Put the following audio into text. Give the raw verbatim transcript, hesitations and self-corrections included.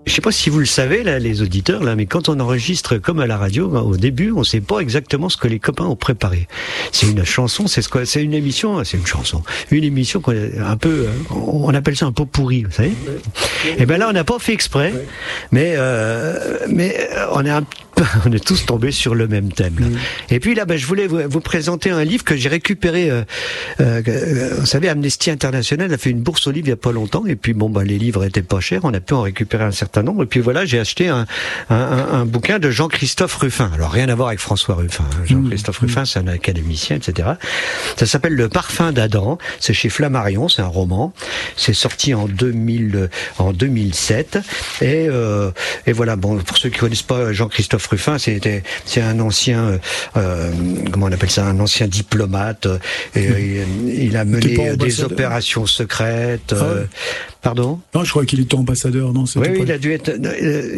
Je sais pas si vous le savez, là, les auditeurs, là, mais quand on enregistre comme à la radio, au début, on sait pas exactement ce que les copains ont préparé. C'est une chanson, c'est ce quoi, c'est une émission, c'est une chanson, une émission qu'on un peu, on appelle ça un pot pourri, vous savez. Et ben là, on n'a pas fait exprès, mais euh, mais on est un on est tous tombés sur le même thème. Là. Mmh. Et puis là, ben, je voulais vous, vous présenter un livre que j'ai récupéré. Euh, euh, vous savez, Amnesty International a fait une bourse aux livres il y a pas longtemps. Et puis bon, ben, les livres étaient pas chers. On a pu en récupérer un certain nombre. Et puis voilà, j'ai acheté un, un, un, un bouquin de Jean-Christophe Rufin. Alors rien à voir avec François Ruffin. Hein. Jean-Christophe mmh. Rufin, c'est un académicien, et cetera. Ça s'appelle Le Parfum d'Adam. C'est chez Flammarion. C'est un roman. C'est sorti en deux mille, en deux mille sept. Et, euh, et voilà. Bon, pour ceux qui connaissent pas Jean-Christophe Ruffin, c'était c'est un ancien euh, comment on appelle ça, un ancien diplomate. Et, mmh. il, il a mené des opérations secrètes. Ah ouais. euh, pardon. Non, je crois qu'il était ambassadeur. Non, oui, oui, il a dû être. Euh,